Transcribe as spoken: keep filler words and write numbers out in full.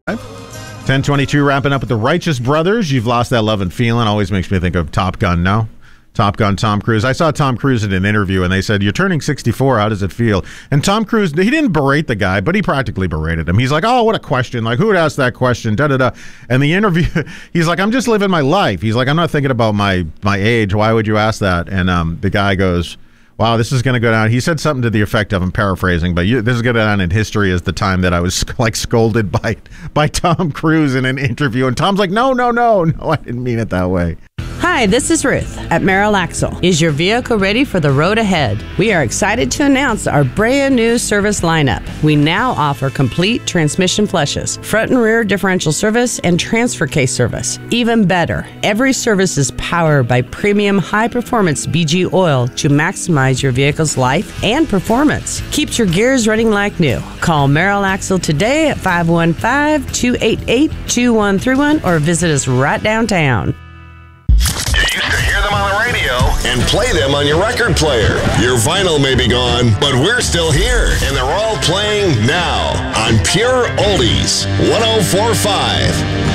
ten twenty-two, wrapping up with the Righteous Brothers. You've Lost That Love and Feeling. Always makes me think of Top Gun now. Top Gun, Tom Cruise. I saw Tom Cruise in an interview, and they said, you're turning sixty-four. How does it feel? And Tom Cruise, he didn't berate the guy, but he practically berated him. He's like, oh, what a question. Like, who would ask that question? Da-da-da. And the interview, he's like, I'm just living my life. He's like, I'm not thinking about my, my age. Why would you ask that? And um, the guy goes, wow, this is going to go down. He said something to the effect of, I'm paraphrasing, but you, this is going to go down in history as the time that I was like scolded by by Tom Cruise in an interview. And Tom's like, no, no, no, no, I didn't mean it that way. Hi, this is Ruth at Merrill Axle. Is your vehicle ready for the road ahead? We are excited to announce our brand new service lineup. We now offer complete transmission flushes, front and rear differential service, and transfer case service. Even better, every service is powered by premium high-performance B G oil to maximize your vehicle's life and performance. Keeps your gears running like new. Call Merrill Axle today at five one five, two eight eight, two one three one or visit us right downtown. You used to hear them on the radio and play them on your record player. Your vinyl may be gone, but we're still here, and they're all playing now on Pure Oldies one oh four point five.